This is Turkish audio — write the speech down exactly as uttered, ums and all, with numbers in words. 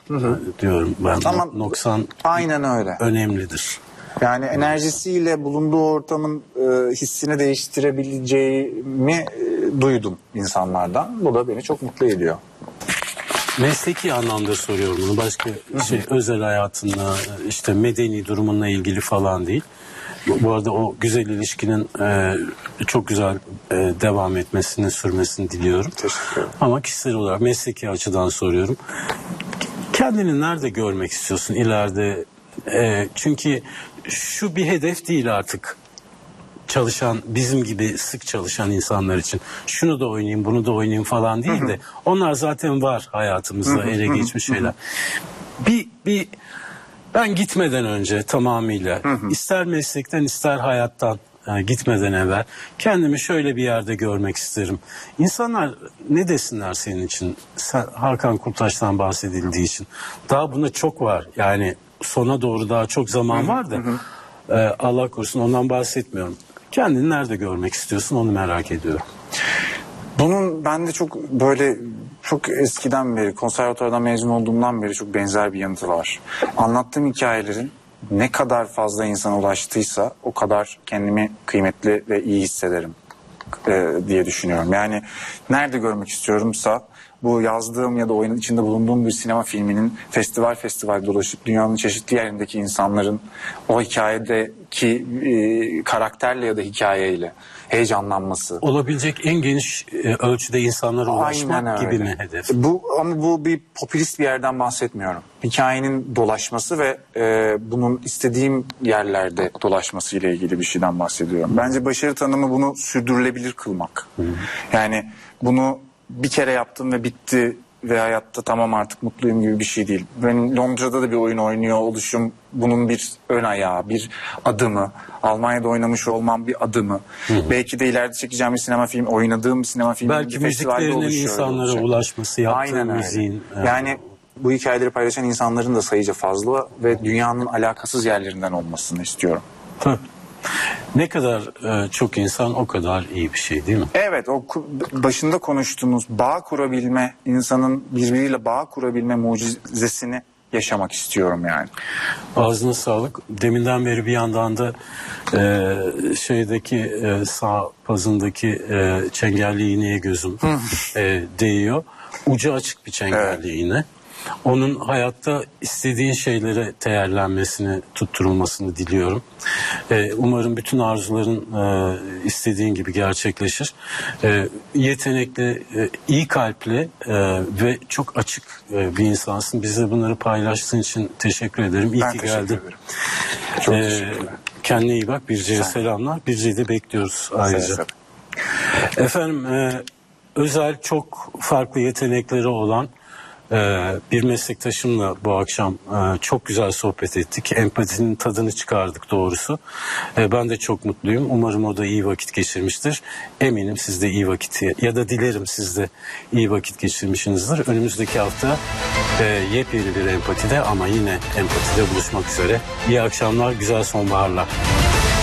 Hı hı. diyorum ben. Ama noksan aynen öyle. Önemlidir. Yani enerjisiyle bulunduğu ortamın e, hissini değiştirebileceğimi e, duydum insanlardan. Bu da beni çok mutlu ediyor. Mesleki anlamda soruyorum bunu. Başka şey, özel hayatınla, işte medeni durumunla ilgili falan değil. Bu, bu arada o güzel ilişkinin e, çok güzel e, devam etmesini, sürmesini diliyorum. Teşekkür ederim. Ama kişisel olarak mesleki açıdan soruyorum. Kendini nerede görmek istiyorsun ileride? E, çünkü şu bir hedef değil artık. Çalışan, bizim gibi sık çalışan insanlar için şunu da oynayayım, bunu da oynayayım falan değil de onlar zaten var hayatımızda ele geçmiş şeyler. Bir, bir ben gitmeden önce tamamıyla ister meslekten ister hayattan yani gitmeden evvel kendimi şöyle bir yerde görmek isterim. İnsanlar ne desinler senin için? Sen, Hakan Kurtaş'tan bahsedildiği için. Daha buna çok var. Yani sona doğru daha çok zaman var da e, Allah korusun ondan bahsetmiyorum. Kendini nerede görmek istiyorsun onu merak ediyorum. Bunun bende çok böyle çok eskiden beri konservatuvardan mezun olduğumdan beri çok benzer bir yanıtı var. Anlattığım hikayelerin ne kadar fazla insana ulaştıysa o kadar kendimi kıymetli ve iyi hissederim e, diye düşünüyorum. Yani nerede görmek istiyorumsa bu yazdığım ya da oyunun içinde bulunduğum bir sinema filminin festival festival dolaşıp dünyanın çeşitli yerindeki insanların o hikayedeki e, karakterle ya da hikayeyle heyecanlanması. Olabilecek en geniş e, ölçüde insanlara ulaşmak gibi mi hedef? Bu, ama bu bir popülist bir yerden bahsetmiyorum. Hikayenin dolaşması ve e, bunun istediğim yerlerde dolaşması ile ilgili bir şeyden bahsediyorum. Bence başarı tanımı bunu sürdürülebilir kılmak. Hı. Yani bunu bir kere yaptım ve bitti ve hayatta tamam artık mutluyum gibi bir şey değil. Ben Londra'da da bir oyun oynuyor oluşum bunun bir ön ayağı, bir adımı. Almanya'da oynamış olmam bir adımı. Hı hı. Belki de ileride çekeceğim bir sinema film, oynadığım bir sinema filmi belki bir festivalde oluşuyor. Belki müziklerinin insanlara olacak. Ulaşması, yaptığı müziğin. Yani, yani bu hikayeleri paylaşan insanların da sayıca fazla ve dünyanın alakasız yerlerinden olmasını istiyorum. Tabii. Ne kadar e, çok insan o kadar iyi bir şey değil mi? Evet, o başında konuştuğumuz bağ kurabilme, insanın birbiriyle bağ kurabilme mucizesini yaşamak istiyorum yani. Ağzına sağlık. Deminden beri bir yandan da e, şeydeki e, sağ pazındaki e, çengelli iğneye gözüm e, değiyor. Ucu açık bir çengelli evet. iğne. Onun hayatta istediğin şeylere değerlenmesini, tutturulmasını diliyorum. Ee, umarım bütün arzuların e, istediğin gibi gerçekleşir. E, yetenekli, e, iyi kalpli e, ve çok açık e, bir insansın. Bize bunları paylaştığın için teşekkür ederim. İyi ben ki teşekkür geldin. ederim. Çok ee, teşekkürler. Kendine iyi bak. Birce'ye selamlar. Birce'yi de bekliyoruz ayrıca. Sen, sen. Efendim, e, özel çok farklı yetenekleri olan bir meslektaşımla bu akşam çok güzel sohbet ettik. Empatinin tadını çıkardık doğrusu. Ben de çok mutluyum. Umarım o da iyi vakit geçirmiştir. Eminim siz de iyi vakit ya da dilerim siz de iyi vakit geçirmişsinizdir. Önümüzdeki hafta yepyeni bir empatide ama yine empatide buluşmak üzere. İyi akşamlar, güzel sonbaharlar.